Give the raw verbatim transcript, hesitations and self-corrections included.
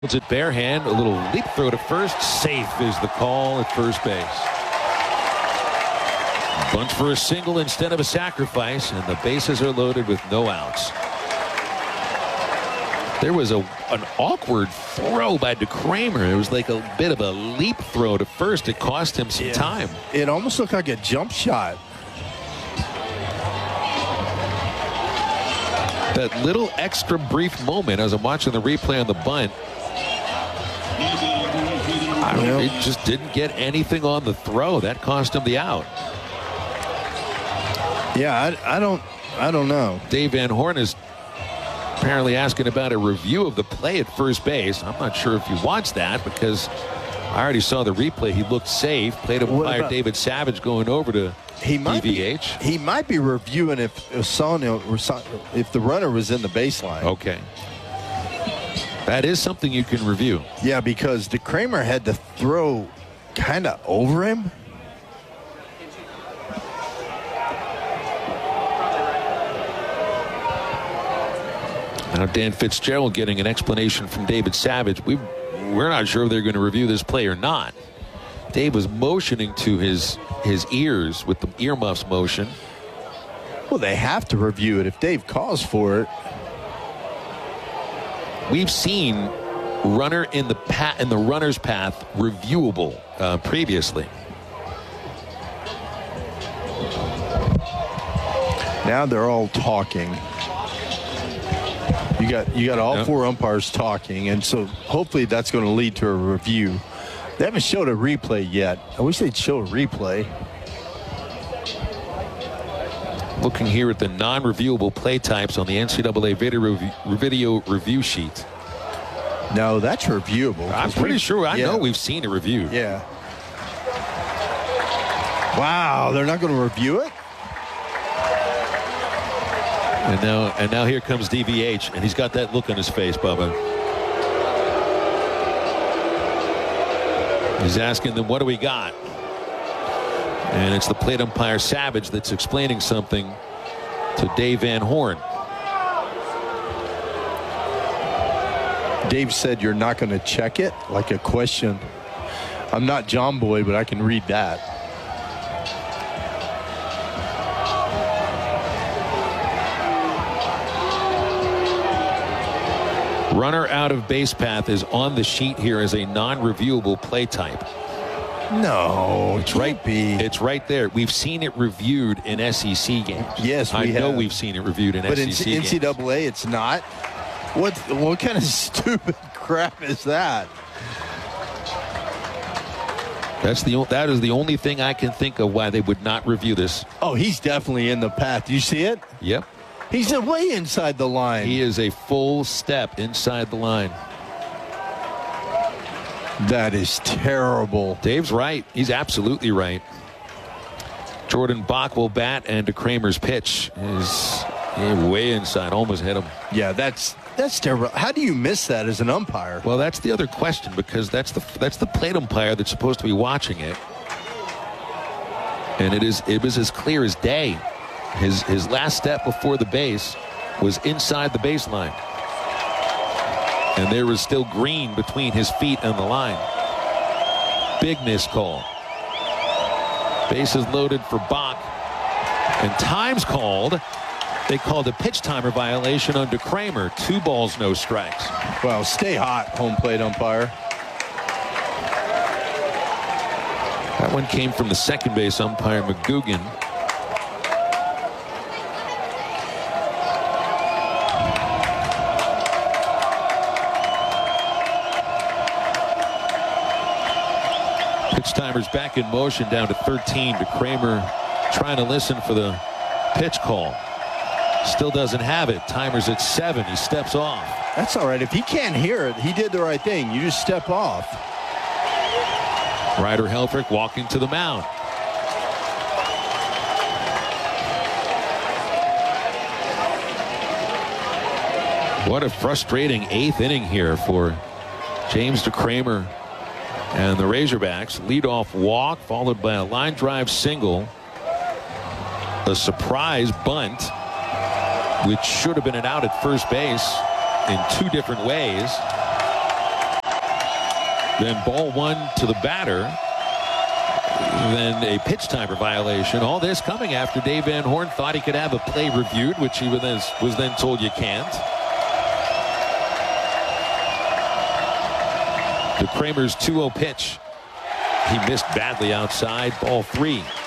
Puts it bare hand, a little leap throw to first. Safe is the call at first base. Bunch for a single instead of a sacrifice, and the bases are loaded with no outs. There was a an awkward throw by DeCramer. It was like a bit of a leap throw to first. It cost him some yeah. time. It almost looked like a jump shot. That little extra brief moment as I'm watching the replay on the bunt, I don't know, it just didn't get anything on the throw. That cost him the out. Yeah, I, I don't I don't know. Dave Van Horn is apparently asking about a review of the play at first base. I'm not sure if you watched that because I already saw the replay. He looked safe. Plate umpire David Savage going over to he might D V H. Be, he might be reviewing if Osano, if the runner was in the baseline. Okay. That is something you can review. Yeah, because DeCramer had to throw kind of over him. Now Dan Fitzgerald getting an explanation from David Savage. We, we're not sure if they're going to review this play or not. Dave was motioning to his his ears with the earmuffs motion. Well, they have to review it if Dave calls for it. We've seen runner in the pa- in the runner's path reviewable uh, previously. Now they're all talking. You got you got all yep. four umpires talking, and so hopefully that's going to lead to a review. They haven't showed a replay yet. I wish they'd show a replay. Looking here at the non-reviewable play types on the N C double A video review, video review sheet. No, that's reviewable. I'm pretty sure. I yeah. know we've seen a review. Yeah. Wow, they're not going to review it? And now, and now here comes D V H, and he's got that look on his face, Bubba. He's asking them, what do we got? And it's the plate umpire Savage that's explaining something to Dave Van Horn. Dave said you're not going to check it, like a question. I'm not John Boy, but I can read that. Runner out of base path is on the sheet here as a non-reviewable play type. No, it's right. Be. It's right there. We've seen it reviewed in S E C games. Yes, we I know have. we've seen it reviewed in but S E C in games. N C double A, it's not. What what kind of stupid crap is that? That's the that is the only thing I can think of why they would not review this. Oh, he's definitely in the path. Do you see it? Yep. He's way inside the line. He is a full step inside the line. That is terrible. Dave's right. He's absolutely right. Jordan Bach will bat, and DeCramer's pitch is way inside, almost hit him. Yeah, that's that's terrible. How do you miss that as an umpire? Well, that's the other question, because that's the that's the plate umpire that's supposed to be watching it, and it is it was as clear as day. His his last step before the base was inside the baseline. And there was still green between his feet and the line. Big miss call. Bases loaded for Bach. And time's called. They called a pitch timer violation on DeCramer. Two balls, no strikes. Well, stay hot, home plate umpire. That one came from the second base umpire, McGugan. Pitch timer's back in motion, down to thirteen. DeCramer trying to listen for the pitch call. Still doesn't have it. Timer's at seven. He steps off. That's all right. If he can't hear it, he did the right thing. You just step off. Ryder Helfrich walking to the mound. What a frustrating eighth inning here for James DeCramer and the Razorbacks. Leadoff walk followed by a line drive single. A surprise bunt, which should have been an out at first base in two different ways. Then ball one to the batter. Then a pitch timer violation. All this coming after Dave Van Horn thought he could have a play reviewed, which he was then, was then told you can't. To Kramer's two oh pitch. He missed badly outside. Ball three.